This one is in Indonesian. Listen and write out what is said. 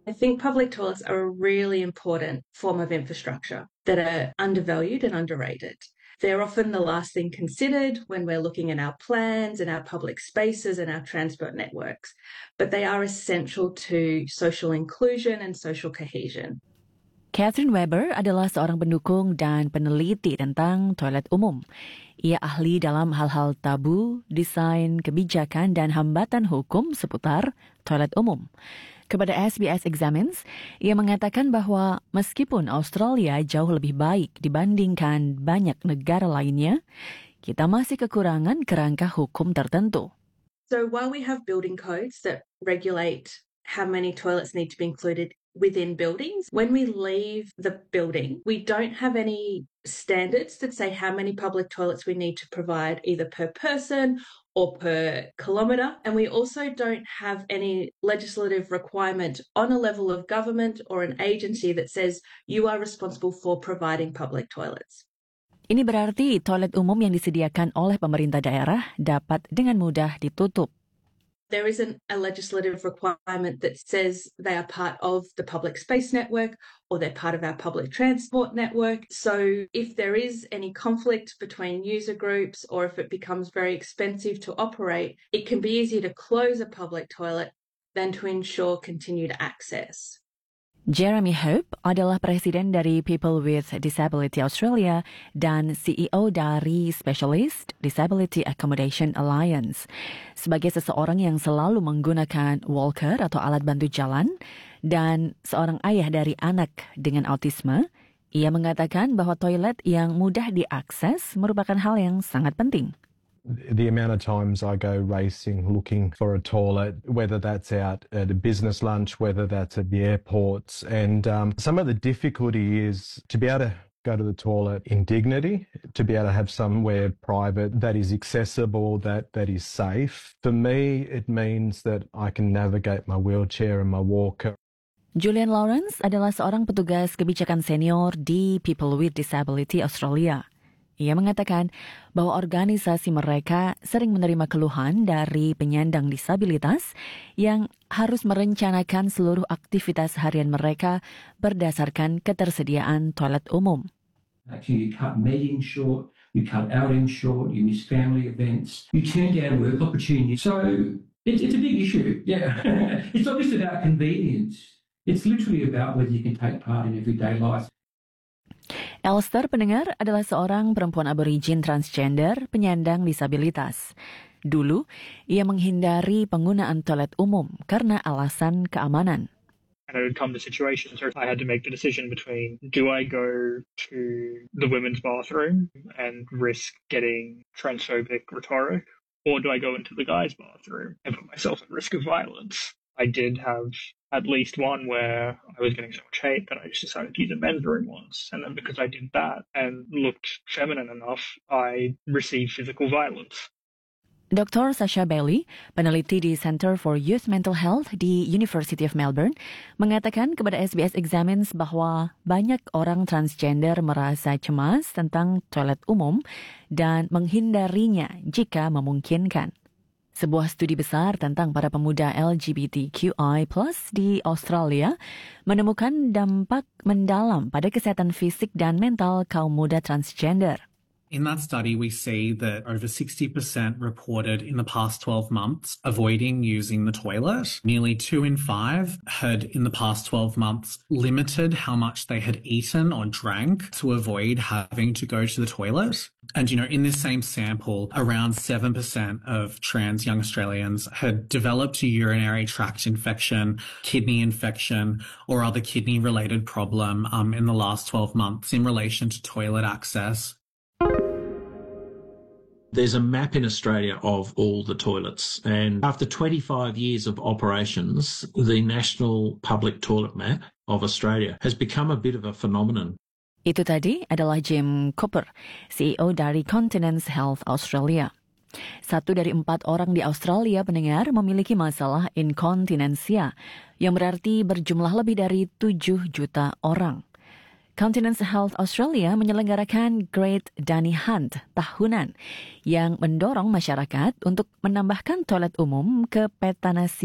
I think public toilets are a really important form of infrastructure that are undervalued and underrated. They're often the last thing considered when we're looking at our plans and our public spaces and our transport networks, but they are essential to social inclusion and social cohesion. Catherine Weber adalah seorang pendukung dan peneliti tentang toilet umum. Ia ahli dalam hal-hal tabu, desain, kebijakan, dan hambatan hukum seputar toilet umum. Kepada SBS Examines, ia mengatakan bahwa meskipun Australia jauh lebih baik dibandingkan banyak negara lainnya, kita masih kekurangan kerangka hukum tertentu. So while we have building codes that regulate how many toilets need to be included within buildings, when we leave the building, we don't have any standards that say how many public toilets we need to provide either per person or per kilometre. And we also don't have any legislative requirement on a level of government or an agency that says you are responsible for providing public toilets. Ini berarti toilet umum yang disediakan oleh pemerintah daerah dapat dengan mudah ditutup. There isn't a legislative requirement that says they are part of the public space network or they're part of our public transport network. So if there is any conflict between user groups or if it becomes very expensive to operate, it can be easier to close a public toilet than to ensure continued access. Jeremy Hope adalah presiden dari People with Disability Australia dan CEO dari Specialist Disability Accommodation Alliance. Sebagai seseorang yang selalu menggunakan walker atau alat bantu jalan dan seorang ayah dari anak dengan autisme, ia mengatakan bahwa toilet yang mudah diakses merupakan hal yang sangat penting. The amount of times I go racing looking for a toilet, whether that's out at a business lunch, whether that's at the airports, and some of the difficulty is to be able to go to the toilet in dignity, to be able to have somewhere private that is accessible, that is safe. For me, it means that I can navigate my wheelchair and my walker. Julian Lawrence adalah seorang petugas kebijakan senior di People with Disability Australia. Ia mengatakan bahwa organisasi mereka sering menerima keluhan dari penyandang disabilitas yang harus merencanakan seluruh aktivitas harian mereka berdasarkan ketersediaan toilet umum. You cut meetings short, you cut outings short, you miss family events, you turn down work opportunities. So it's a big issue, yeah. It's not just about convenience. It's literally about whether you can take part in everyday life. Elster pendengar adalah seorang perempuan aborigin transgender penyandang disabilitas. Dulu, ia menghindari penggunaan toilet umum karena alasan keamanan. And it would come to situations where I had to make the decision between, do I go to the women's bathroom and risk getting transphobic rhetoric, or do I go into the guys' bathroom and put myself at risk of violence? I did have at least one where I was getting so much hate that I just decided to use a men's room once. And then because I did that and looked feminine enough, I received physical violence. Dr. Sasha Bailey, peneliti di Center for Youth Mental Health di University of Melbourne, mengatakan kepada SBS Examines bahwa banyak orang transgender merasa cemas tentang toilet umum dan menghindarinya jika memungkinkan. Sebuah studi besar tentang para pemuda LGBTQI+ di Australia menemukan dampak mendalam pada kesehatan fisik dan mental kaum muda transgender. In that study, we see that over 60% reported in the past 12 months avoiding using the toilet. Nearly 2 in 5 had in the past 12 months limited how much they had eaten or drank to avoid having to go to the toilet. And, in this same sample, around 7% of trans young Australians had developed a urinary tract infection, kidney infection, or other kidney-related problem in the last 12 months in relation to toilet access. There's a map in Australia of all the toilets, and after 25 years of operations, the National Public Toilet Map of Australia has become a bit of a phenomenon. Itu tadi adalah Jim Cooper, CEO dari Continence Health Australia. 1 dari 4 orang di Australia pendengar memiliki masalah inkontinensia, yang berarti berjumlah lebih dari 7 juta orang. Continence Health Australia menyelenggarakan Great Danny Hunt tahunan yang mendorong masyarakat untuk menambahkan toilet umum ke peta nasi